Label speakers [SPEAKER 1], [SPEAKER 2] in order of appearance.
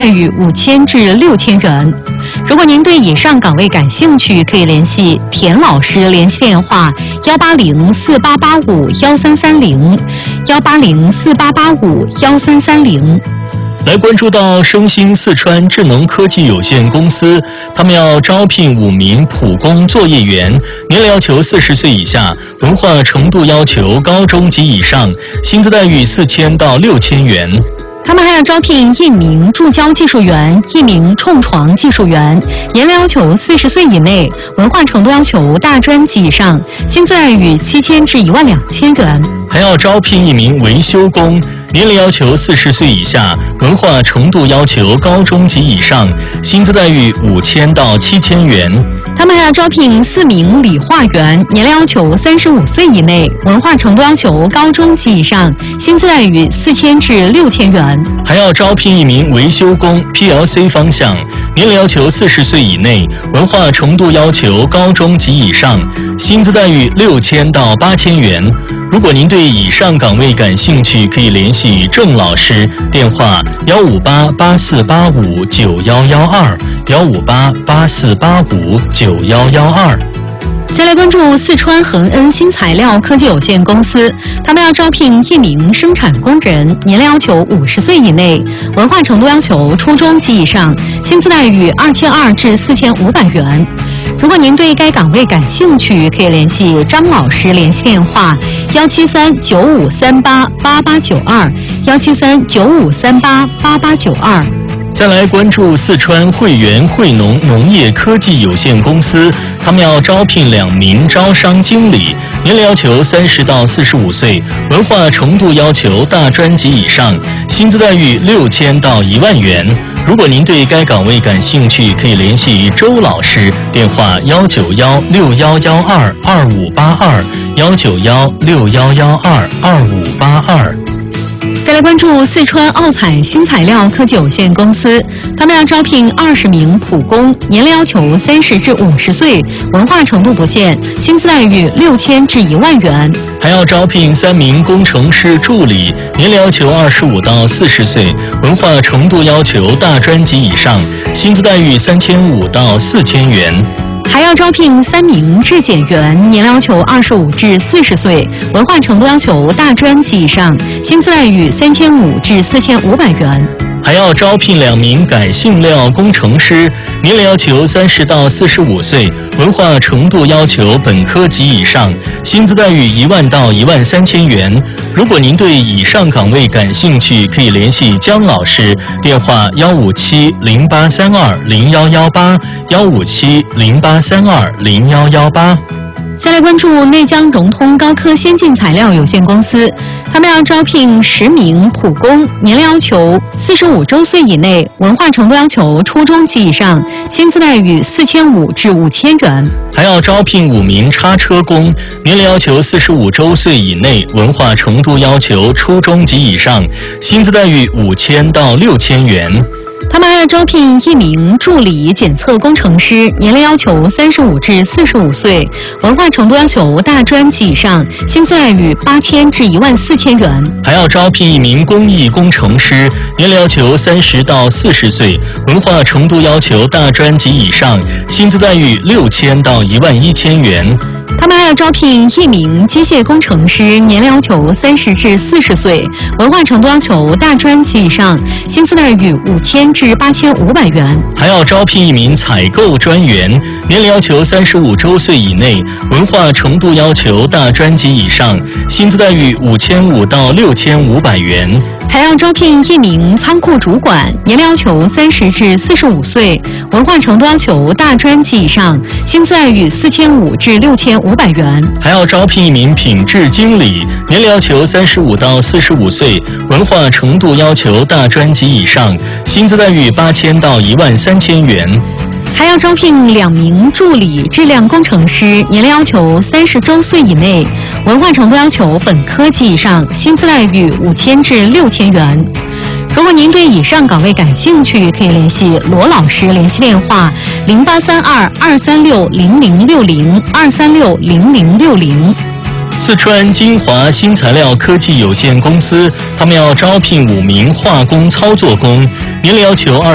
[SPEAKER 1] 于5000至6000元。如果您对以上岗位感兴趣，可以联系田老师联系电话18048851330，18048851330。
[SPEAKER 2] 来关注到升星四川智能科技有限公司，他们要招聘5名普工作业员，年龄要求40岁以下，文化程度要求高中及以上，薪资待遇4000到6000元。
[SPEAKER 1] 他们还要招聘1名助教技术员、1名冲床技术员，年龄要求40岁以内，文化程度要求大专及以上，薪资待遇7000至12000元。
[SPEAKER 2] 还要招聘1名维修工，年龄要求40岁以下，文化程度要求高中及以上，薪资待遇5000到7000元。
[SPEAKER 1] 他们还要招聘4名理化员，年龄要求35岁以内，文化程度要求高中及以上，薪资待遇4000至6000元。
[SPEAKER 2] 还要招聘1名维修工 PLC 方向，年龄要求40岁以内，文化程度要求高中及以上，薪资待遇6000到8000元。如果您对以上岗位感兴趣，可以联系郑老师，电话15884859112，15884859112。
[SPEAKER 1] 再来关注四川恒恩新材料科技有限公司，他们要招聘1名生产工人，年龄要求50岁以内，文化程度要求初中及以上，薪资待遇2200至4500元。如果您对该岗位感兴趣，可以联系张老师联系电话17395388892，17395388892。
[SPEAKER 2] 再来关注四川汇源汇农农业科技有限公司，他们要招聘2名招商经理，年龄要求30到45岁，文化程度要求大专及以上，薪资待遇6000到1万元。如果您对该岗位感兴趣，可以联系周老师，电话19161122582，19161122582。
[SPEAKER 1] 再来关注四川奥彩新材料科技有限公司，他们要招聘20名普工，年龄要求30至50岁，文化程度不限，薪资待遇6000至1万元。
[SPEAKER 2] 还要招聘3名工程师助理，年龄要求25到40岁，文化程度要求大专及以上，薪资待遇3500到4000元。
[SPEAKER 1] 还要招聘3名质检员，年龄要求25至40岁，文化程度要求大专及以上，薪资待遇3500至4500元。
[SPEAKER 2] 还要招聘2名改性料工程师，年龄要求30到45岁，文化程度要求本科及以上，薪资待遇10000到13000元。如果您对以上岗位感兴趣，可以联系姜老师，电话15708320118，15708320118。
[SPEAKER 1] 再来关注内江融通高科先进材料有限公司，他们要招聘10名普工，年龄要求45周岁以内，文化程度要求初中及以上，薪资待遇4500至5000元。
[SPEAKER 2] 还要招聘5名叉车工，年龄要求45周岁以内，文化程度要求初中及以上，薪资待遇5000到6000元。
[SPEAKER 1] 他们还要招聘1名助理检测工程师，年龄要求35至45岁，文化程度要求大专及以上，薪资待遇8000至14000元。
[SPEAKER 2] 还要招聘1名工艺工程师，年龄要求30到40岁，文化程度要求大专及以上，薪资待遇6000到11000元。
[SPEAKER 1] 他们还要招聘1名机械工程师，年龄要求30至40岁，文化程度要求大专及以上，薪资待遇5000至8500元。
[SPEAKER 2] 还要招聘1名采购专员，年龄要求35周岁以内，文化程度要求大专及以上，薪资待遇5500到6500元。
[SPEAKER 1] 还要招聘1名仓库主管，年龄要求30至45岁，文化程度要求大专及以上，薪资待遇4500至6500元。
[SPEAKER 2] 还要招聘1名品质经理，年龄要求35到45岁，文化程度要求大专及以上，薪资待遇8000到13000元。
[SPEAKER 1] 还要招聘2名助理质量工程师，年龄要求30周岁以内，文化程度要求本科及以上，薪资待遇5000至6000元。如果您对以上岗位感兴趣，可以联系罗老师联系电话0832-236-0060，236-0060。
[SPEAKER 2] 四川金华新材料科技有限公司，他们要招聘5名化工操作工，年龄要求